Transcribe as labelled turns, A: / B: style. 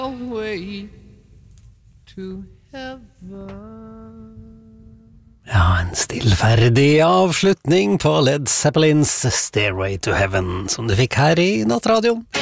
A: way to heaven.
B: Ja, en stillferdig avslutning på Led Zeppelins Stairway to Heaven, som du fikk her i Nattradioen.